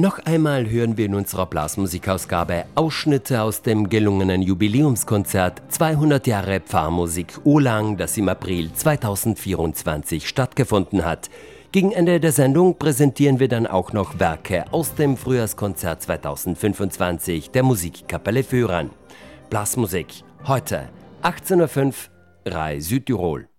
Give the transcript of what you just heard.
Noch einmal hören wir in unserer Blasmusikausgabe Ausschnitte aus dem gelungenen Jubiläumskonzert 200 Jahre Pfarrmusik Ohlang, das im April 2024 stattgefunden hat. Gegen Ende der Sendung präsentieren wir dann auch noch Werke aus dem Frühjahrskonzert 2025 der Musikkapelle Föhren. Blasmusik, heute 18:05 Uhr, Rai Südtirol.